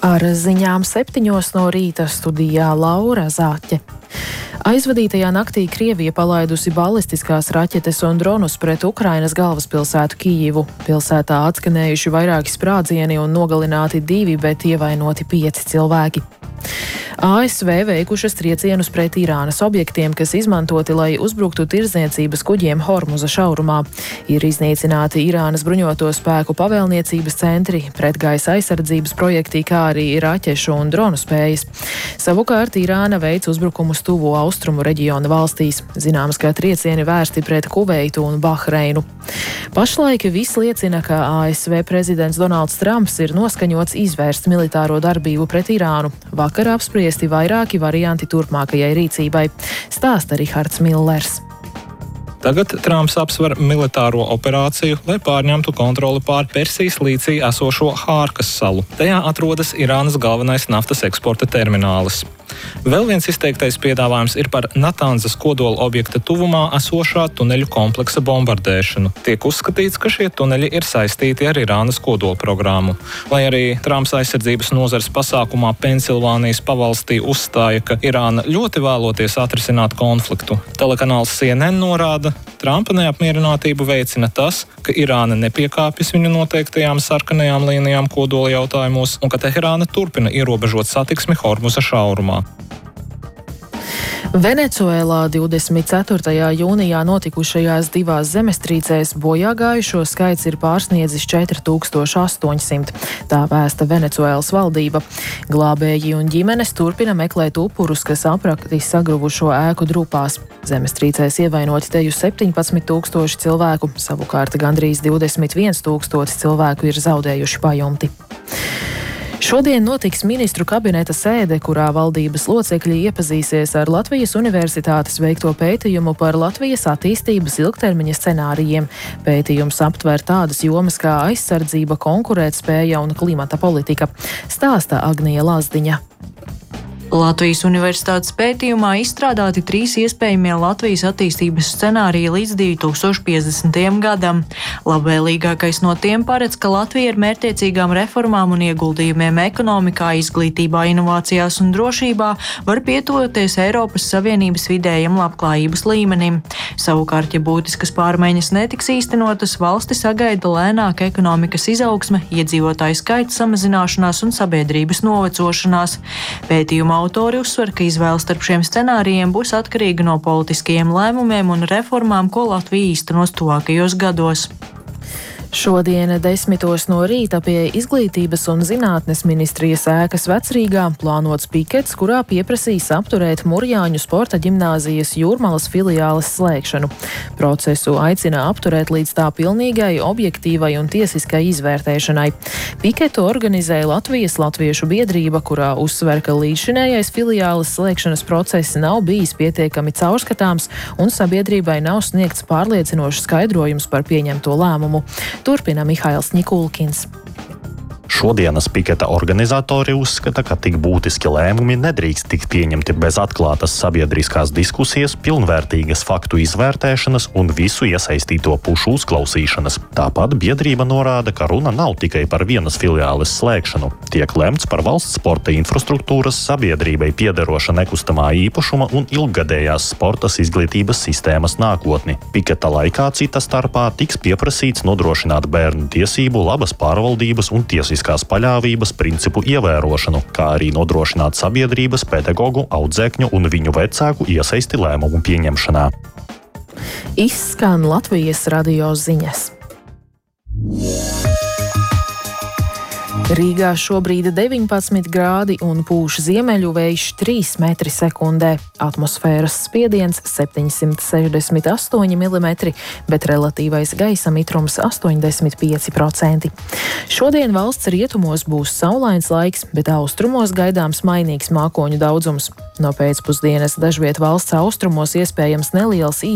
Ar ziņām 7 no rīta studijā Laura Zāķe. Aizvadītajā naktī Krievija palaidusi balistiskās raķetes un dronus pret Ukrainas galvaspilsētu Kijivu. Pilsētā atskanējuši vairāki sprādzieni un nogalināti 2, bet ievainoti 5 cilvēki. ASV veikušas triecienus pret Irānas objektiem, kas izmantoti, lai uzbruktu tirdzniecības kuģiem Hormuza šaurumā. Ir iznīcināti Irānas bruņoto spēku pavēlniecības centri, pretgaisa aizsardzības projekti, kā arī raķešu un dronu spējas. Savukārt Irāna veic uzbrukumus tuvo austrumu reģiona valstīs. Zināms, ka triecieni vērsti pret Kuveitu un Bahreinu. Pašlaik viss liecina, ka ASV prezidents Donalds Trumps ir noskaņots izvērst militāro darbību pret Irānu. Vakar apspriesti vairāki varianti turpmākajai rīcībai, stāsta Rihards Millers. Tagad Trumps apsver militāro operāciju, lai pārņemtu kontroli pār Persijas līcī esošo Hārkas salu. Tajā atrodas Irānas galvenais naftas eksporta terminālis. Vēl viens izteiktais piedāvājums ir par Natanzas kodola objekta tuvumā esošā tuneļu kompleksa bombardēšanu. Tiek uzskatīts, ka šie tuneļi ir saistīti ar Irānas kodola programmu. Lai arī Trumps aizsardzības nozares pasākumā Pensilvānijas pavalstī uzstāja, ka Irāna ļoti vēloties atrisināt konfliktu. Telekanāls CNN norāda, Trumpa neapmierinātību veicina tas, ka Irāna nepiekāpjas viņu noteiktajām sarkanajām līnijām kodola jautājumos un ka Teherāna turpina ierobežot satiksmi Hormuza šaurumā. Venecuēlā 24. jūnijā notikušajās 2 zemestrīcēs bojāgājušo skaits ir pārsniedzis 4800. Tā vēsta Venecuēlas valdība. Glābēji un ģimenes turpina meklēt upurus, kas apraktis sagruvušo ēku drupās. Zemestrīcēs ievainoti teju 17,000 cilvēku, savukārt gandrīz 21,000 cilvēku ir zaudējuši pajumti. Šodien notiks ministru kabineta sēde, kurā valdības locekļi iepazīsies ar Latvijas Universitātes veikto pētījumu par Latvijas attīstības ilgtermiņa scenārijiem. Pētījums aptver tādas jomas kā aizsardzība, konkurētspēja un klimata politika, stāsta Agnija Lazdiņa. Latvijas Universitātes pētījumā izstrādāti 3 iespējamie Latvijas attīstības scenāriji līdz 2050. gadam. Labvēlīgākais no tiem paredz, ka Latvija ar mērķtiecīgām reformām un ieguldījumiem ekonomikā, izglītībā, inovācijās un drošībā var pietuvoties Eiropas Savienības vidējam labklājības līmenim. Savukārt, ja būtiskas pārmaiņas netiks īstenotas, valsti sagaida lēnāka ekonomikas izaugsme, iedzīvotāju skaita samazināšanās un sabiedrības novecošanās. Pētījuma autori uzsver, ka izvēle starp šiem scenārijiem būs atkarīga no politiskajiem lēmumiem un reformām, ko Latvija īstenos tuvākajos gados. Šodien 10 no rīta pie Izglītības un zinātnes ministrijas ēkas Vecrīgā plānots pikets, kurā pieprasīs apturēt Murjāņu sporta ģimnāzijas Jūrmalas filiāles slēgšanu. Procesu aicina apturēt līdz tā pilnīgai, objektīvai un tiesiskai izvērtēšanai. Piketu organizē Latvijas Latviešu biedrība, kurā uzsver, ka līdzšinējais filiāles slēgšanas process nav bijis pietiekami caurskatāms un sabiedrībai nav sniegts pārliecinošs skaidrojums par pieņemto lēmumu. Turpina Mihails Ņikulkins. Šodienas piketa organizatori uzskata, ka tik būtiski lēmumi nedrīkst tikt pieņemti bez atklātas sabiedriskās diskusijas, pilnvērtīgas faktu izvērtēšanas un visu iesaistīto pušu uzklausīšanas. Tāpat biedrība norāda, ka runa nav tikai par vienas filiāles slēgšanu. Tiek lemts par valsts sporta infrastruktūras, sabiedrībai piederoša nekustamā īpašuma un ilggadējās sportas izglītības sistēmas nākotni. Piketa laikā cita starpā tiks pieprasīts nodrošināt bērnu tiesību, labas pārvaldības un tiesiskās paļāvības principu ievērošanu, kā arī nodrošināt sabiedrības, pedagogu, audzēkņu un viņu vecāku iesaisti lēmumu pieņemšanā. Izskan Latvijas radio ziņas. Rīgā šobrīd 19 grādi un pūš ziemeļu vējš 3 metri sekundē. Atmosfēras spiediens 768 mm, bet relatīvais gaisa mitrums 85%. Šodien valsts rietumos būs saulains laiks, bet austrumos gaidāms mainīgs mākoņu daudzums. No pēcpusdienas dažviet valsts austrumos iespējams neliels